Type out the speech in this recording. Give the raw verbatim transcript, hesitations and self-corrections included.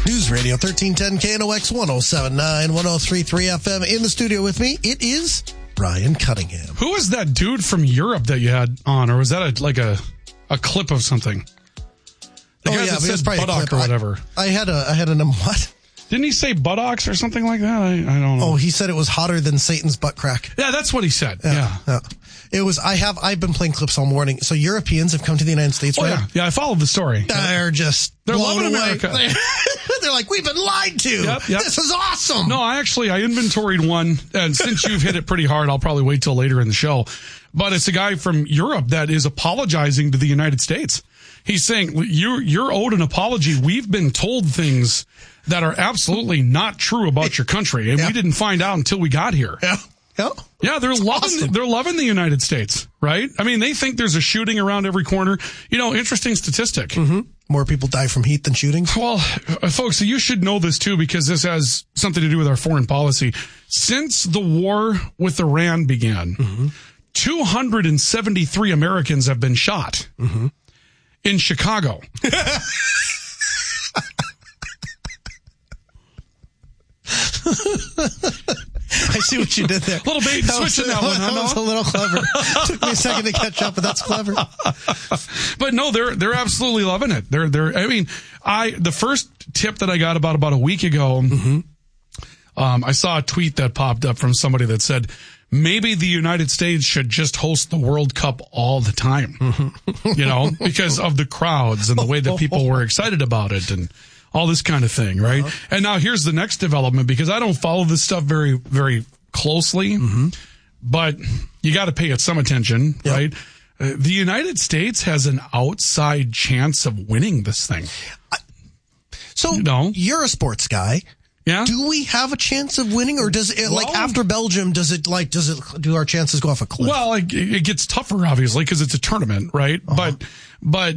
News Radio thirteen ten K N O X one oh seven point nine, one oh three point three F M. In the studio with me, it is Brian Cunningham. Who was that dude from Europe that you had on, or was that a, like a a clip of something? The oh guy yeah, that says buttock or whatever. I, I had a I had a number what? Didn't he say buttocks or something like that? I, I don't know. Oh, he said it was hotter than Satan's butt crack. Yeah, that's what he said. Yeah, yeah. yeah. It was. I have. I've been playing clips all morning. So Europeans have come to the United States, oh, right? Yeah, yeah. I followed the story. They're just they're blown loving away. America. They're like, we've been lied to. Yep, yep. This is awesome. No, I actually I inventoried one, and since you've hit it pretty hard, I'll probably wait till later in the show. But it's a guy from Europe that is apologizing to the United States. He's saying, you, you're owed an apology. We've been told things that are absolutely not true about your country, and yeah. we didn't find out until we got here. Yeah. Yeah. Yeah, they're That's loving awesome. they're loving the United States, right? I mean, they think there's a shooting around every corner. You know, interesting statistic. Mm-hmm. More people die from heat than shootings. Well, uh, folks, you should know this too, because this has something to do with our foreign policy. Since the war with Iran began, mm-hmm. two hundred seventy-three Americans have been shot mm-hmm. in Chicago. I see what you did there. A little bait and switch in that one, huh? That was a little clever. Took me a second to catch up, but that's clever. But no, they're they're absolutely loving it. They're they're. I mean, I the first tip that I got about about a week ago, mm-hmm. um, I saw a tweet that popped up from somebody that said maybe the United States should just host the World Cup all the time, mm-hmm. you know, because of the crowds and the way that people were excited about it and all this kind of thing, right? Uh-huh. And now here's the next development, because I don't follow this stuff very, very closely, mm-hmm. but you got to pay it some attention, yep. right? Uh, the United States has an outside chance of winning this thing. I, so you know? You're a sports guy. Yeah. Do we have a chance of winning, or does it, well, like after Belgium, does it like, does it, do our chances go off a cliff? Well, it, it gets tougher, obviously, because it's a tournament, right? Uh-huh. But, but